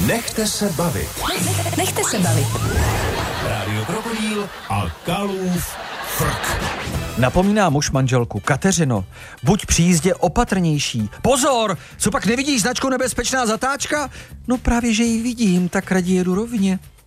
Nechte se bavit. Nechte se bavit. Rádio Krokodýl a Kalův frk. Napomíná muž manželku: Kateřino, buď při jízdě opatrnější. Pozor, co pak nevidíš značku nebezpečná zatáčka? No právě, že ji vidím, tak raději jedu rovně.